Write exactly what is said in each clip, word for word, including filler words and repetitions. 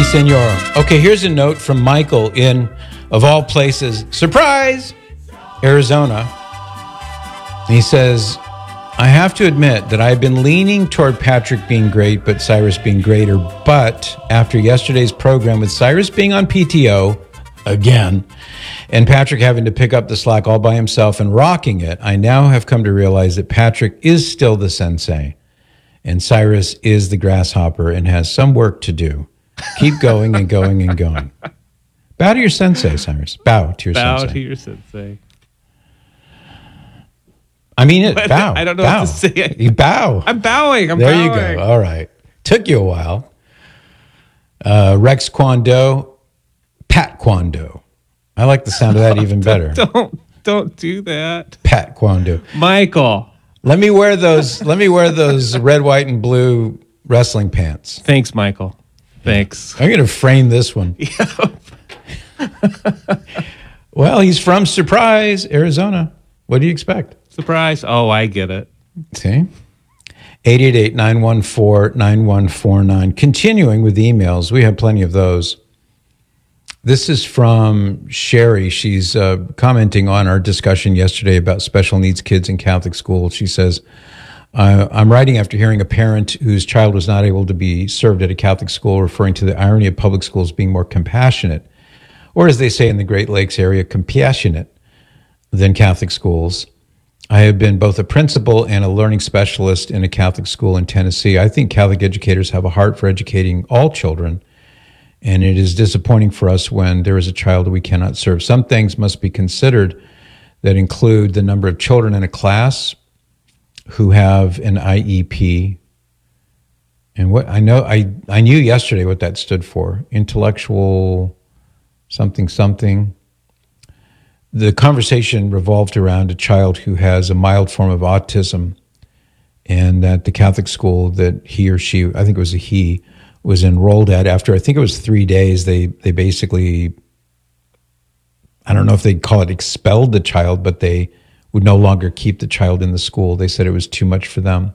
senor. Okay, here's a note from Michael in, of all places, surprise, Arizona. He says, I have to admit that I've been leaning toward Patrick being great, but Cyrus being greater. But after yesterday's program with Cyrus being on P T O again, and Patrick having to pick up the slack all by himself and rocking it, I now have come to realize that Patrick is still the sensei and Cyrus is the grasshopper and has some work to do. Keep going and going and going. Bow to your sensei, Cyrus. Bow to your bow sensei. Bow to your sensei. I mean it. Bow. I don't know bow. what to say. You bow. I'm bowing. I'm there bowing. There you go. All right. Took you a while. Uh, Rex Kwando, Pat Kwando. I like the sound of that even better. Don't don't do that. Pat Kwando. Michael. Let me wear those. Let me wear those red, white, and blue wrestling pants. Thanks, Michael. Thanks. I'm going to frame this one. Well, he's from Surprise, Arizona. What do you expect? Surprise. Oh, I get it. See? eight eight eight, nine one four, nine one four nine. Continuing with emails, we have plenty of those. This is from Sherry. She's uh, commenting on our discussion yesterday about special needs kids in Catholic schools. She says, Uh, I'm writing after hearing a parent whose child was not able to be served at a Catholic school, referring to the irony of public schools being more compassionate, or as they say in the Great Lakes area, compassionate than Catholic schools. I have been both a principal and a learning specialist in a Catholic school in Tennessee. I think Catholic educators have a heart for educating all children, and it is disappointing for us when there is a child we cannot serve. Some things must be considered that include the number of children in a class who have an I E P. And what I know, I, I knew yesterday what that stood for, intellectual something, something. The conversation revolved around a child who has a mild form of autism, and that the Catholic school that he or she, I think it was a he, was enrolled at, after I think it was three days, they, they basically, I don't know if they'd call it expelled the child, but they would no longer keep the child in the school. They said it was too much for them.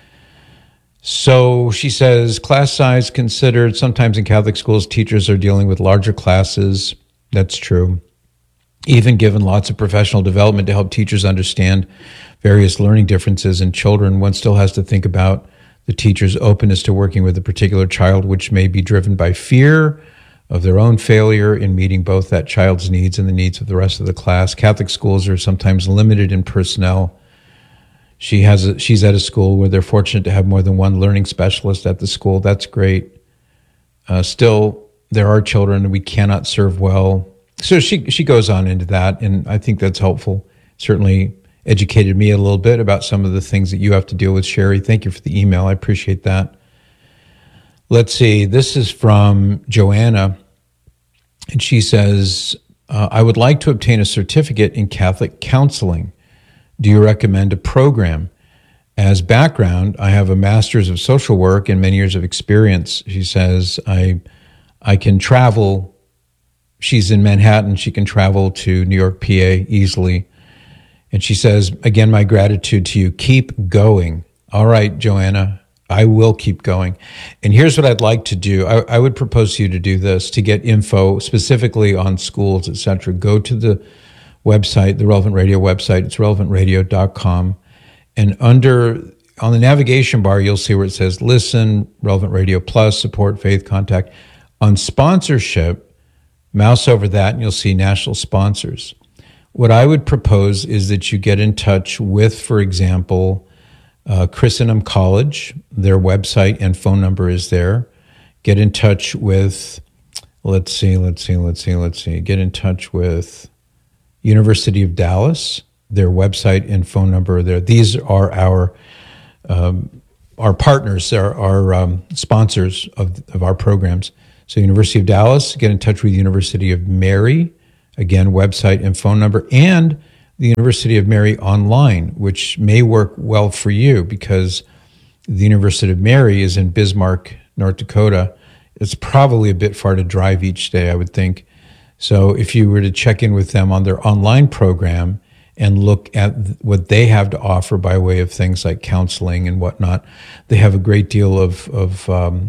So she says, class size considered, sometimes in Catholic schools, teachers are dealing with larger classes. That's true. Even given lots of professional development to help teachers understand various learning differences in children, one still has to think about the teacher's openness to working with a particular child, which may be driven by fear of their own failure in meeting both that child's needs and the needs of the rest of the class. Catholic schools are sometimes limited in personnel. She has a, she's at a school where they're fortunate to have more than one learning specialist at the school. That's great. Uh, still, there are children we cannot serve well. So she she goes on into that, and I think that's helpful. Certainly educated me a little bit about some of the things that you have to deal with, Sherry. Thank you for the email. I appreciate that. Let's see. This is from Joanna, and she says, uh, I would like to obtain a certificate in Catholic counseling. Do you recommend a program? As background, I have a master's of social work and many years of experience. She says, I I can travel. She's in Manhattan. She can travel to New York, P A easily. And she says, again, my gratitude to you. Keep going. All right, Joanna, I will keep going. And here's what I'd like to do. I, I would propose to you to do this, to get info specifically on schools, et cetera. Go to the website, the Relevant Radio website. It's relevant radio dot com. And under, on the navigation bar, you'll see where it says Listen, Relevant Radio Plus, Support, Faith, Contact. On sponsorship, mouse over that and you'll see national sponsors. What I would propose is that you get in touch with, for example, uh, Christendom College. Their website and phone number is there. Get in touch with, let's see, let's see, let's see, let's see. Get in touch with University of Dallas. Their website and phone number are there. These are our um, our partners, our, our um, sponsors of, of our programs. So University of Dallas, get in touch with University of Mary, again, website and phone number, and the University of Mary online, which may work well for you because the University of Mary is in Bismarck, North Dakota. It's probably a bit far to drive each day, I would think. So if you were to check in with them on their online program and look at what they have to offer by way of things like counseling and whatnot, they have a great deal of, of um,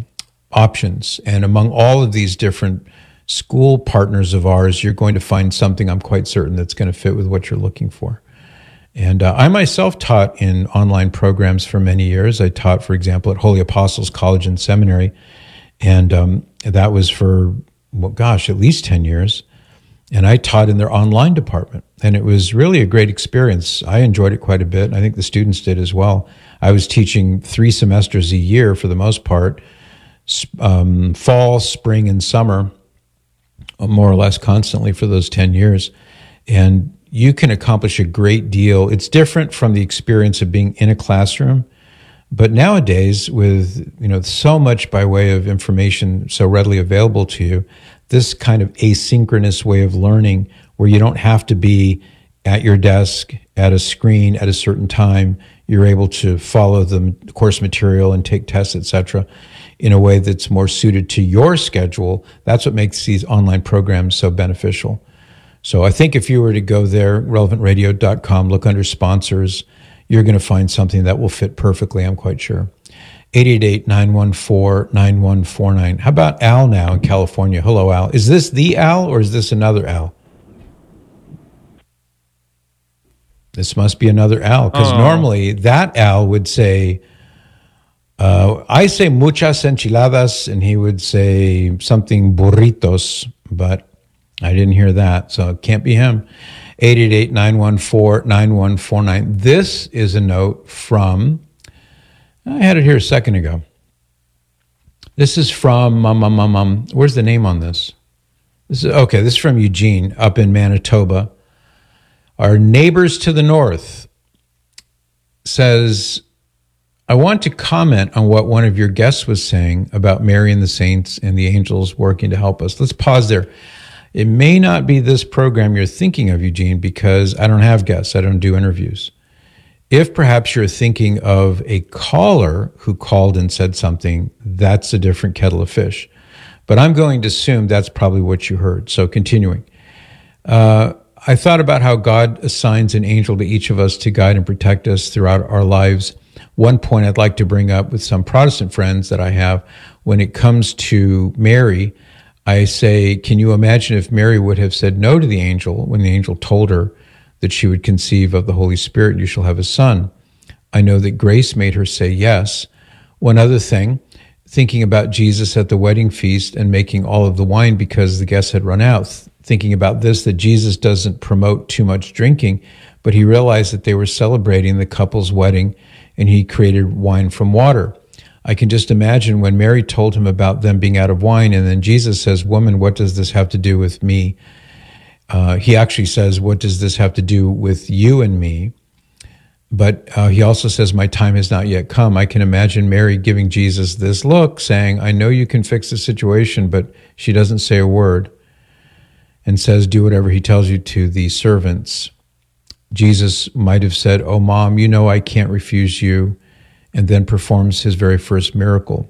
options. And among all of these different school partners of ours, you're going to find something, I'm quite certain, that's going to fit with what you're looking for. And uh, I myself taught in online programs for many years. I taught, for example, at Holy Apostles College and Seminary, and um, that was for, well, gosh, at least ten years. And I taught in their online department, and it was really a great experience. I enjoyed it quite a bit, and I think the students did as well. I was teaching three semesters a year for the most part, um, fall, spring, and summer, more or less constantly for those ten years. And you can accomplish a great deal. It's different from the experience of being in a classroom, but nowadays, with you know so much by way of information so readily available to you, this kind of asynchronous way of learning, where you don't have to be at your desk, at a screen, at a certain time, you're able to follow the course material and take tests, et cetera, in a way that's more suited to your schedule. That's what makes these online programs so beneficial. So I think if you were to go there, relevant radio dot com, look under sponsors, you're going to find something that will fit perfectly, I'm quite sure. eight eight eight, nine one four, nine one four nine. How about Al now in California? Hello, Al. Is this the Al or is this another Al? This must be another Al, because Oh. normally that Al would say, uh, I say muchas enchiladas, and he would say something burritos, but I didn't hear that, so it can't be him. eight eight eight, nine one four, nine one four nine. This is a note from, I had it here a second ago. This is from, um, um, um, um, where's the name on this? This is, okay, this is from Eugene up in Manitoba. Our neighbors to the north says, I want to comment on what one of your guests was saying about Mary and the saints and the angels working to help us. Let's pause there. It may not be this program you're thinking of, Eugene, because I don't have guests. I don't do interviews. If perhaps you're thinking of a caller who called and said something, that's a different kettle of fish. But I'm going to assume that's probably what you heard. So continuing. Uh, I thought about how God assigns an angel to each of us to guide and protect us throughout our lives. One point I'd like to bring up with some Protestant friends that I have, when it comes to Mary, I say, can you imagine if Mary would have said no to the angel when the angel told her that she would conceive of the Holy Spirit and you shall have a son? I know that grace made her say yes. One other thing, thinking about Jesus at the wedding feast and making all of the wine because the guests had run out, thinking about this, that Jesus doesn't promote too much drinking, but he realized that they were celebrating the couple's wedding and he created wine from water. I can just imagine when Mary told him about them being out of wine, and then Jesus says, woman, what does this have to do with me? Uh, he actually says, what does this have to do with you and me? But uh, he also says, my time has not yet come. I can imagine Mary giving Jesus this look, saying, I know you can fix the situation, but she doesn't say a word and says, do whatever he tells you to the servants. Jesus might have said, oh, Mom, you know I can't refuse you, and then performs his very first miracle.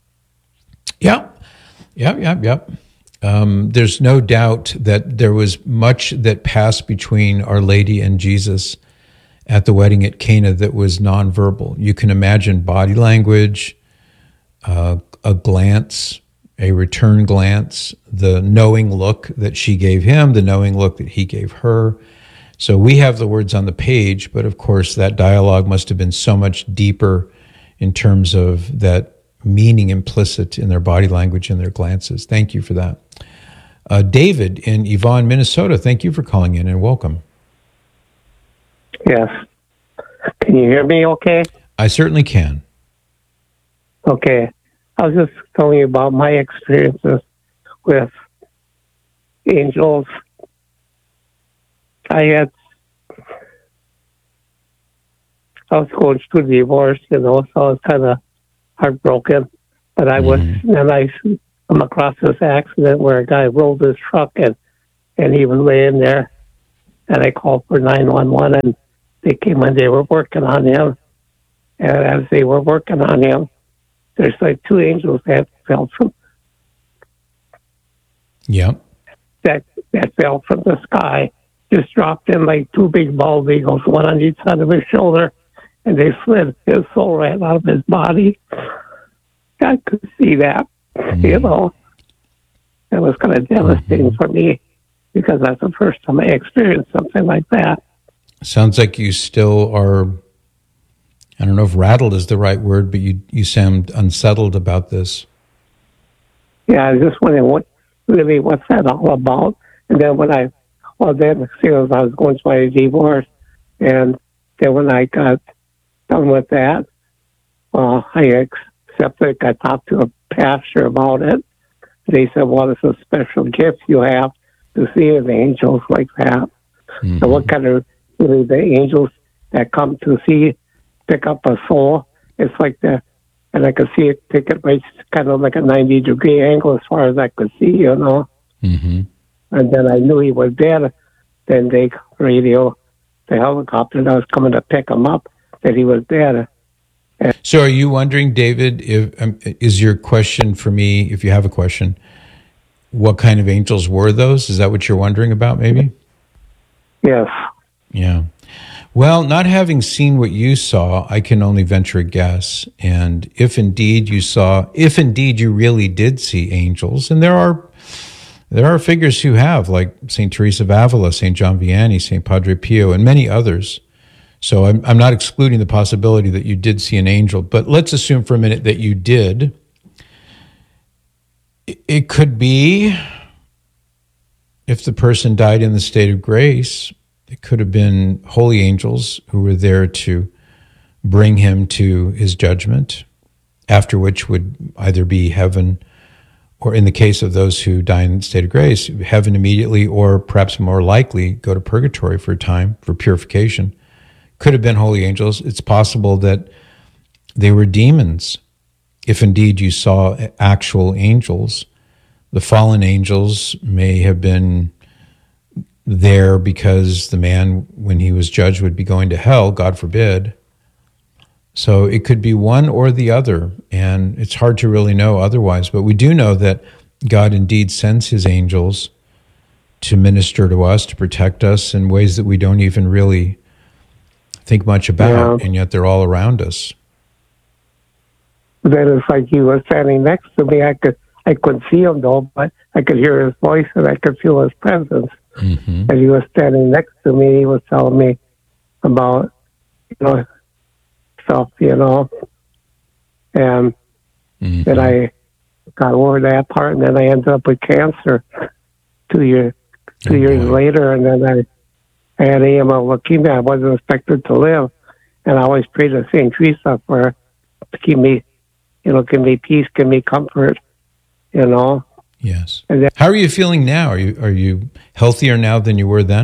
Yep, yep, yep, yep. Um, there's no doubt that there was much that passed between Our Lady and Jesus at the wedding at Cana that was nonverbal. You can imagine body language, uh, a glance, a return glance, the knowing look that she gave him, the knowing look that he gave her. So we have the words on the page, but of course that dialogue must have been so much deeper in terms of that meaning implicit in their body language and their glances. Thank you for that. Uh, David in Yvonne, Minnesota, thank you for calling in and welcome. Yes. Can you hear me okay? I certainly can. Okay. I was just telling you about my experiences with angels. I had, I was going through the divorce, you know, so I was kind of heartbroken. But I was, Mm-hmm. and I come across this accident where a guy rolled his truck and, and he was laying there. And I called for nine one one and they came and they were working on him. And as they were working on him, there's like two angels that fell from Yep. that that fell from the sky, just dropped in like two big bald eagles, one on each side of his shoulder, and they slid his soul right out of his body. I could see that. You know, it was kind of devastating for me because that's the first time I experienced something like that. Sounds like you still are, I don't know if rattled is the right word, but you, you sound unsettled about this. Yeah, I was just wondering what really what's that all about. And then when I, well, then see, I was going through my divorce, and then when I got done with that, well, I accepted. I talked to a pastor about it. They said, "Well, it's a special gift you have to see an angels like that." Mm-hmm. So, what kind of really the angels that come to see pick up a soul? It's like the, and I could see it take it right, kind of like a ninety degree angle as far as I could see, you know. Mm-hmm. And then I knew he was dead. Then they radio the helicopter that was coming to pick him up that he was dead. And so, are you wondering, David? If um, is your question for me? If you have a question, what kind of angels were those? Is that what you're wondering about? Maybe. Yes. Yeah. Well, not having seen what you saw, I can only venture a guess. And if indeed you saw, if indeed you really did see angels, and there are there are figures who have, like Saint Teresa of Avila, Saint John Vianney, Saint Padre Pio, and many others. So I'm, I'm not excluding the possibility that you did see an angel, but let's assume for a minute that you did. It, it could be, if the person died in the state of grace, it could have been holy angels who were there to bring him to his judgment, after which would either be heaven, or in the case of those who die in the state of grace, heaven immediately, or perhaps more likely, go to purgatory for a time for purification. Could have been holy angels. It's possible that they were demons, if indeed you saw actual angels. The fallen angels may have been there because the man, when he was judged, would be going to hell, God forbid. So it could be one or the other, and it's hard to really know otherwise. But we do know that God indeed sends his angels to minister to us, to protect us in ways that we don't even really think much about, yeah. And yet they're all around us. Then it's like he was standing next to me. I could I couldn't see him though, but I could hear his voice and I could feel his presence. Mm-hmm. And he was standing next to me. He was telling me about, you know, stuff, you know, and mm-hmm. then I got over that part, and then I ended up with cancer two years two oh, years boy. later, and then I, I had A M L leukemia. I wasn't expected to live, and I always prayed to Saint Teresa for to keep me, you know, give me peace, give me comfort, you know. Yes. And then, how are you feeling now? Are you are you healthier now than you were then?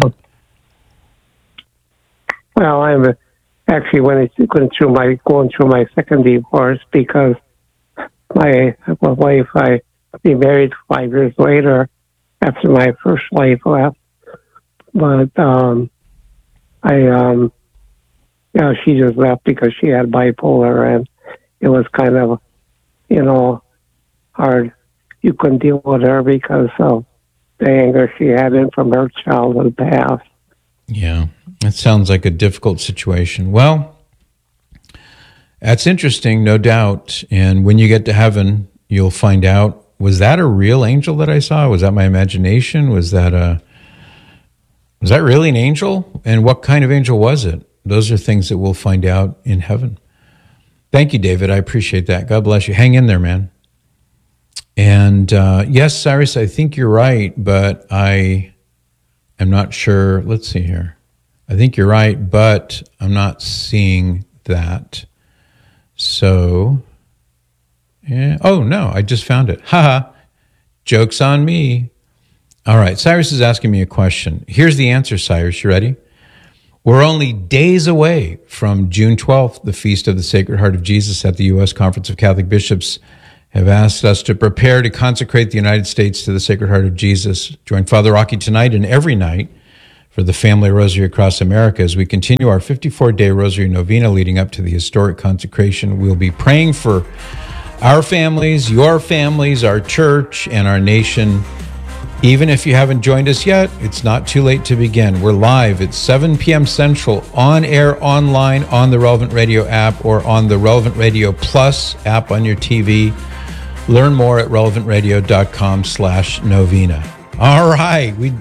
Well, I'm actually when I going through my going through my second divorce because my, my wife I remarried five years later after my first wife left, but um, I um, you know, she just left because she had bipolar, and it was kind of, you know, hard. You couldn't deal with her because of the anger she had in from her childhood past. Yeah, that sounds like a difficult situation. Well, that's interesting, no doubt. And when you get to heaven, you'll find out, was that a real angel that I saw? Was that my imagination? Was that a, was that really an angel? And what kind of angel was it? Those are things that we'll find out in heaven. Thank you, David. I appreciate that. God bless you. Hang in there, man. And uh, yes, Cyrus, I think you're right, but I am not sure. Let's see here. I think you're right, but I'm not seeing that. So, yeah. Oh, no, I just found it. Haha. Joke's on me. All right, Cyrus is asking me a question. Here's the answer, Cyrus. You ready? We're only days away from June twelfth, the Feast of the Sacred Heart of Jesus at the U S Conference of Catholic Bishops have asked us to prepare to consecrate the United States to the Sacred Heart of Jesus. Join Father Rocky tonight and every night for the Family Rosary across America as we continue our fifty-four day Rosary Novena leading up to the historic consecration. We'll be praying for our families, your families, our church, and our nation. Even if you haven't joined us yet, it's not too late to begin. We're live at seven p.m. Central, on air, online, on the Relevant Radio app, or on the Relevant Radio Plus app on your T V. Learn more at relevant radio dot com slash novena. All right, we